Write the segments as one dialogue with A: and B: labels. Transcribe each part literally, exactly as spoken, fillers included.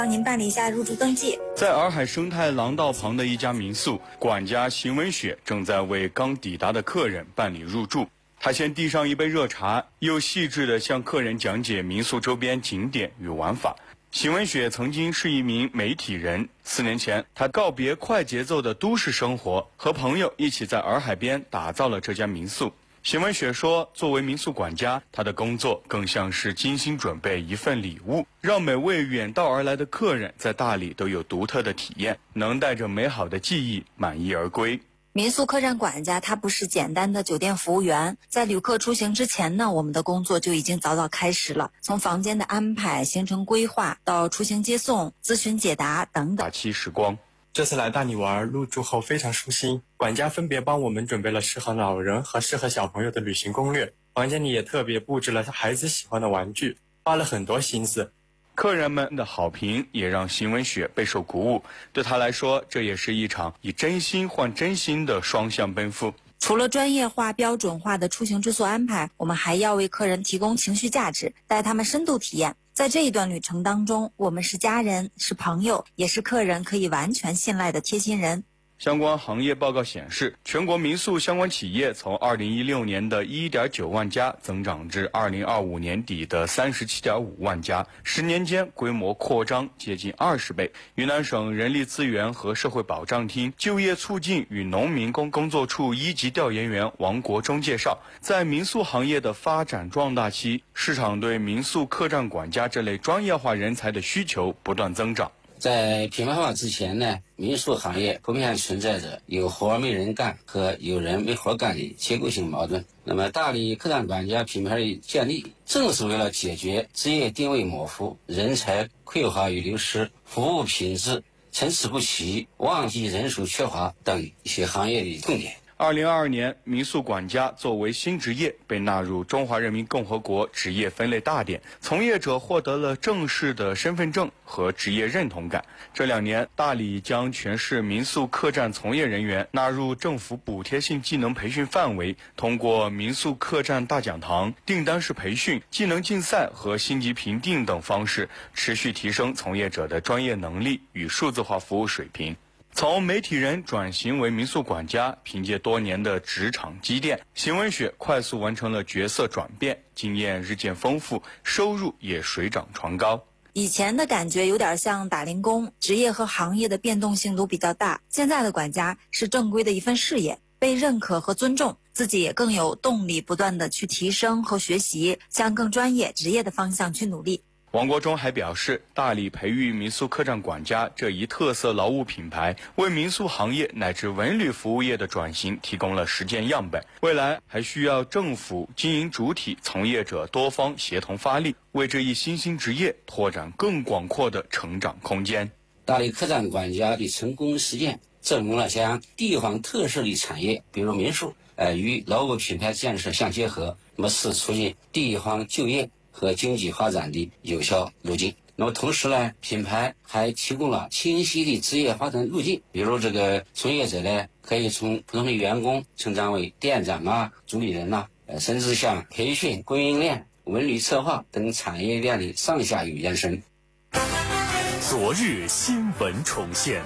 A: 帮您办理一下入住登记。
B: 在洱海生态廊道旁的一家民宿，管家邢文雪正在为刚抵达的客人办理入住。她先递上一杯热茶，又细致地向客人讲解民宿周边景点与玩法。邢文雪曾经是一名媒体人，四年前，她告别快节奏的都市生活，和朋友一起在洱海边打造了这家民宿。邢文雪说，作为民宿管家，她的工作更像是精心准备一份礼物，让每位远道而来的客人在大理都有独特的体验，能带着美好的记忆满意而归。
A: 民宿客栈管家他不是简单的酒店服务员，在旅客出行之前呢，我们的工作就已经早早开始了，从房间的安排、行程规划到出行接送、咨询解答等等。
B: 假期时光，
C: 这次来大理玩，入住后非常舒心，管家分别帮我们准备了适合老人和适合小朋友的旅行攻略，房间里也特别布置了孩子喜欢的玩具，花了很多心思。
B: 客人们的好评也让邢文雪备受鼓舞，对她来说，这也是一场以真心换真心的双向奔赴。
A: 除了专业化、标准化的出行住宿安排，我们还要为客人提供情绪价值，带他们深度体验。在这一段旅程当中，我们是家人，是朋友，也是客人可以完全信赖的贴心人。
B: 相关行业报告显示，全国民宿相关企业从二零一六年的 一点九万家增长至二零二五年底的 三十七点五万家，十年间规模扩张接近二十倍。云南省人力资源和社会保障厅就业促进与农民工工作处一级调研员王国忠介绍，在民宿行业的发展壮大期，市场对民宿客栈管家这类专业化人才的需求不断增长。
D: 在品牌化之前呢，民宿行业普遍存在着有活没人干和有人没活干的结构性矛盾。那么大理客栈管家品牌的建立，正是为了解决职业定位模糊、人才匮乏与流失、服务品质参差不齐、旺季人手缺乏等一些行业的痛点。
B: 二零二二年，民宿管家作为新职业被纳入中华人民共和国职业分类大典，从业者获得了正式的身份证和职业认同感。这两年，大理将全市民宿客栈从业人员纳入政府补贴性技能培训范围，通过民宿客栈大讲堂、订单式培训、技能竞赛和星级评定等方式，持续提升从业者的专业能力与数字化服务水平。从媒体人转型为民宿管家，凭借多年的职场积淀，邢文雪快速完成了角色转变，经验日渐丰富，收入也水涨船高。
A: 以前的感觉有点像打零工，职业和行业的变动性都比较大。现在的管家是正规的一份事业，被认可和尊重，自己也更有动力不断的去提升和学习，向更专业职业的方向去努力。
B: 王国忠还表示，大理培育民宿客栈管家这一特色劳务品牌，为民宿行业乃至文旅服务业的转型提供了实践样本。未来还需要政府、经营主体、从业者多方协同发力，为这一新兴职业拓展更广阔的成长空间。
D: 大理客栈管家的成功实践，证明了将地方特色的产业，比如民宿，呃，与劳务品牌建设相结合，那么是促进地方就业和经济发展的有效路径。那么同时呢，品牌还提供了清晰的职业发展路径，比如这个从业者呢，可以从普通的员工成长为店长啊、主理人呐、呃，甚至向培训、供应链、文旅策划等产业链的上下游延伸。
E: 昨日新闻重现，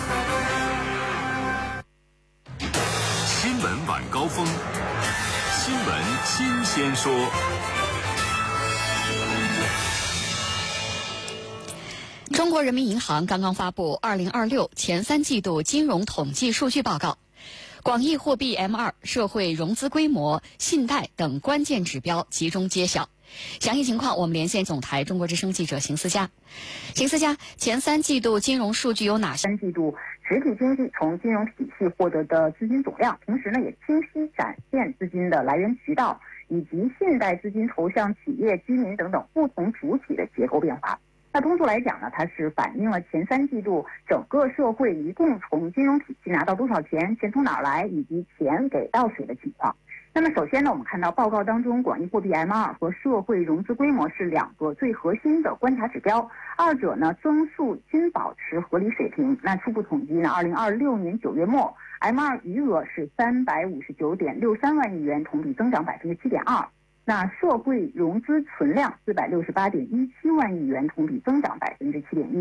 E: 新闻晚高峰，新闻新鲜说。
F: 中国人民银行刚刚发布二零二六前三季度金融统计数据报告，广义货币 M 二、社会融资规模、信贷等关键指标集中揭晓。详细情况，我们连线总台中国之声记者邢思佳。邢思佳，前三季度金融数据有哪些？
G: 三季度实体经济从金融体系获得的资金总量，同时呢也清晰展现资金的来源渠道，以及信贷资金投向企业、居民等等不同主体的结构变化。那通俗来讲呢，它是反映了前三季度整个社会一共从金融体系拿到多少钱，钱从哪儿来，以及钱给到谁的情况。那么首先呢，我们看到报告当中，广义货币 M 二 和社会融资规模是两个最核心的观察指标，二者呢增速均保持合理水平。那初步统计呢，二零二六年九月末 M 二 余额是三百五十九点六三万亿元，同比增长百分之七点二。那社会融资存量四百六十八点一七万亿元，同比增长百分之七点一。